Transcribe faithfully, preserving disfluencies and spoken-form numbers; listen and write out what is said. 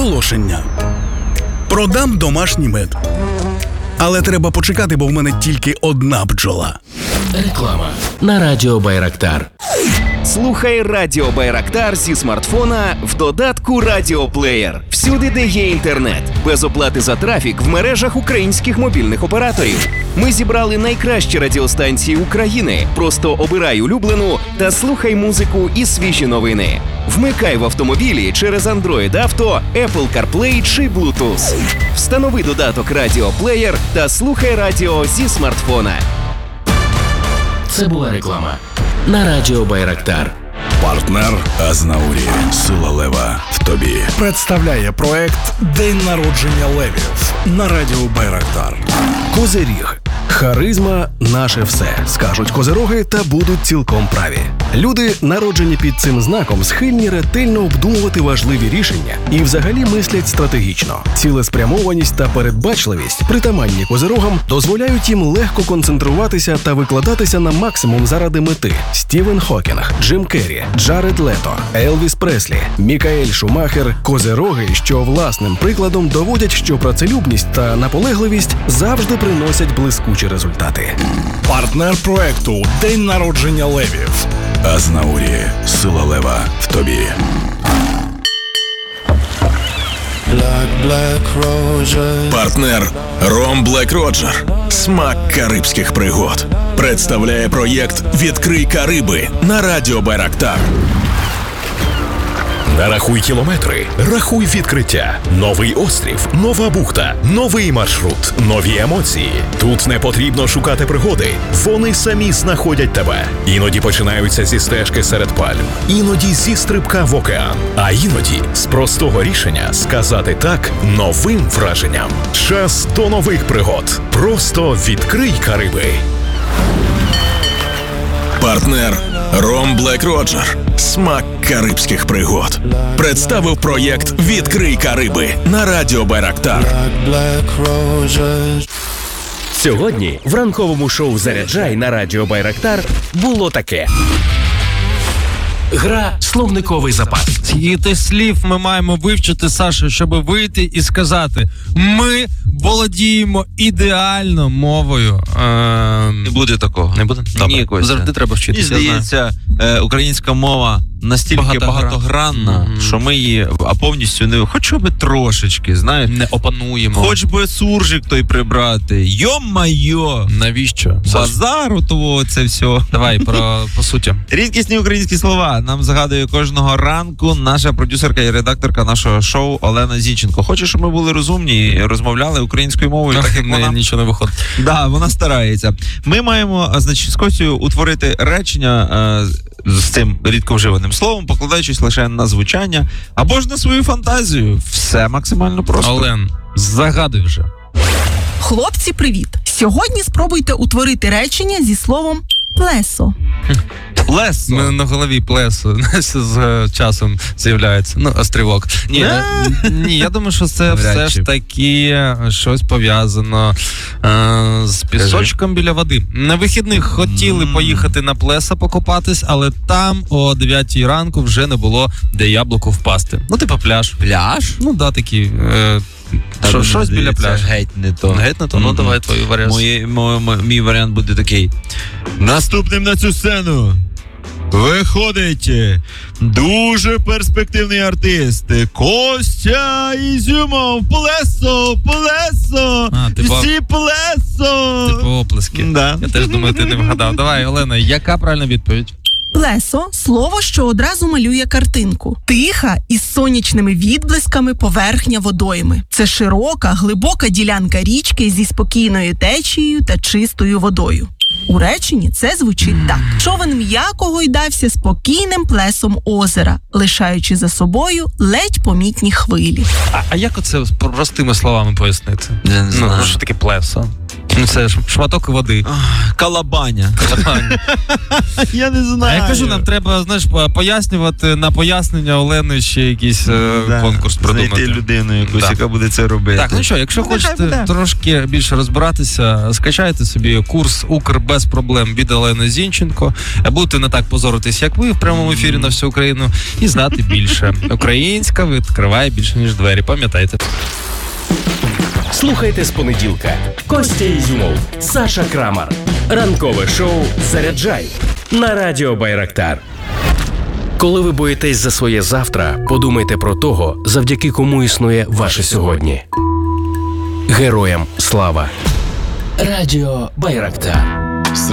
Оголошення. Продам домашній мед. Але треба почекати, бо в мене тільки одна бджола. Реклама на Радіо Байрактар. Слухай Радіо Байрактар зі смартфона в додатку Радіоплеєр. Всюди, де є інтернет. Без оплати за трафік в мережах українських мобільних операторів. Ми зібрали найкращі радіостанції України. Просто обирай улюблену та слухай музику і свіжі новини. Вмикай в автомобілі через Android Auto, Apple CarPlay чи Bluetooth. Встанови додаток Радіоплеєр та слухай радіо зі смартфона. Це була реклама на Радіо Байрактар. Партнер Азнаурі. Сила лева в тобі. Представляє проект «День народження левів» на Радіо Байрактар. Козиріг. Харизма – наше все, скажуть козироги та будуть цілком праві. Люди, народжені під цим знаком, схильні ретельно обдумувати важливі рішення і взагалі мислять стратегічно. Цілеспрямованість та передбачливість, притаманні козирогам, дозволяють їм легко концентруватися та викладатися на максимум заради мети. Стівен Хокінг, Джим Керрі, Джаред Лето, Елвіс Преслі, Мікаель Шумахер – козироги, що власним прикладом доводять, що працелюбність та наполегливість завжди приносять блискучі результати. Партнер проекту «День народження левів». Азнаурі. Сила лева в тобі. Партнер Ром Блек Роджер. Смак карибських пригод. Представляє проєкт «Відкрий Кариби» на Радіо Байрактар. Нарахуй кілометри, рахуй відкриття. Новий острів, нова бухта, новий маршрут, нові емоції. Тут не потрібно шукати пригоди, вони самі знаходять тебе. Іноді починаються зі стежки серед пальм, іноді зі стрибка в океан, а іноді з простого рішення сказати «так» новим враженням. Час до нових пригод. Просто відкрий Кариби. Партнер Ром Блек Роджер. Смак карибських пригод. Представив проєкт «Відкрий Кариби» на Радіо Байрактар. Сьогодні в ранковому шоу «Заряджай» на Радіо Байрактар було таке. Гра «Словниковий запас». Скільки слів ми маємо вивчити, Саша, щоб вийти і сказати: ми володіємо ідеально мовою. Е... Не буде такого. Не буде? Ні, Костя. Завжди треба вчитися. І здається, е, українська мова настільки Багатогра... багатогранна, mm-hmm. що ми її а повністю не, хоч би трошечки, знаєш, не опануємо. Хоч би суржик той прибрати. Йо-майо! Навіщо? Базару того це все. Давай про по суті. Рідкісні українські слова нам згадує кожного ранку наша продюсерка і редакторка нашого шоу Олена Зінченко. Хоче, щоб ми були розумні і розмовляли українською мовою, так як не, вона... нічого не виходить. Да, вона старається. Ми маємо, значить, з Костю утворити речення е, з цим рідко вживаним словом, покладаючись лише на звучання або ж на свою фантазію. Все максимально просто. Олен, загадуй вже. Хлопці, привіт! Сьогодні спробуйте утворити речення зі словом «плесо». Плесо. У мене на голові плесо з часом з'являється. Ну, острівок. Ні, Не? ні, я думаю, що це все ж таки щось пов'язано е, з пісочком біля води. На вихідних хотіли mm. поїхати на плесо покупатись, але там о дев'ятій ранку вже не було де яблуку впасти. Ну, типу пляж. Пляж? Ну, да, такий... Е, Та Що, щось біля пляжу. Геть не то. Геть не то? Ну, Mm-hmm. давай твій варіант. Мої, мій, мій, мій варіант буде такий. Наступним на цю сцену виходить дуже перспективний артист Костя Ізюмов. Плесо, плесо, А, типу, всі плесо. Типу оплески. Да. Я теж думаю, ти не вгадав. Давай, Олена, яка правильна відповідь? Плесо – слово, що одразу малює картинку. Тиха із сонячними відблисками поверхня водойми. Це широка, глибока ділянка річки зі спокійною течією та чистою водою. У реченні це звучить так. Човен м'яко гойдався спокійним плесом озера, лишаючи за собою ледь помітні хвилі. А, а як оце простими словами пояснити? Я не знаю. Ну, що таке плесо? Ну, це ж шматок води. Калабаня. Калабаня. Я не А знаю. я кажу, нам треба, знаєш, пояснювати на пояснення Олени ще якийсь е, Да, конкурс придумати. Знайти людину якусь, Да. яка буде це робити. Так, ну що, якщо Ну, нехай хочете буде. трошки більше розбиратися, скачайте собі курс «Укр без проблем» від Олени Зінченко. Будете не так позоритись, як ви в прямому ефірі на всю Україну, і знати більше. Українська відкриває більше, ніж двері, пам'ятайте. Слухайте з понеділка. Костя Ізюмов, Саша Крамар. Ранкове шоу «Заряджай» на Радіо Байрактар. Коли ви боїтесь за своє завтра, подумайте про того, завдяки кому існує ваше сьогодні. Героям слава. Радіо Байрактар.